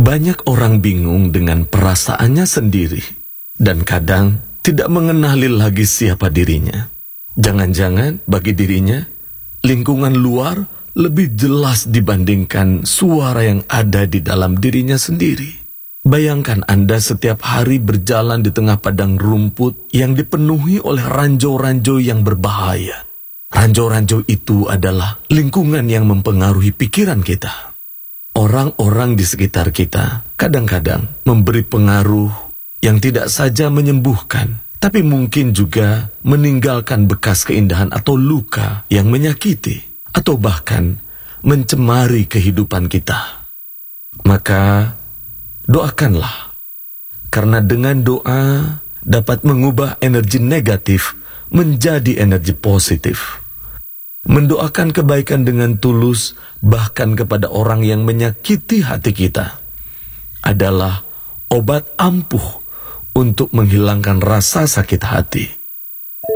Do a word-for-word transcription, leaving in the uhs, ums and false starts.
Banyak orang bingung dengan perasaannya sendiri dan kadang tidak mengenali lagi siapa dirinya. Jangan-jangan bagi dirinya, lingkungan luar lebih jelas dibandingkan suara yang ada di dalam dirinya sendiri. Bayangkan Anda setiap hari berjalan di tengah padang rumput yang dipenuhi oleh ranjau-ranjau yang berbahaya. Ranjau-ranjau itu adalah lingkungan yang mempengaruhi pikiran kita. Orang-orang di sekitar kita kadang-kadang memberi pengaruh yang tidak saja menyembuhkan, tapi mungkin juga meninggalkan bekas keindahan atau luka yang menyakiti, atau bahkan mencemari kehidupan kita. Maka doakanlah, karena dengan doa dapat mengubah energi negatif menjadi energi positif. Mendoakan kebaikan dengan tulus, bahkan kepada orang yang menyakiti hati kita, adalah obat ampuh untuk menghilangkan rasa sakit hati.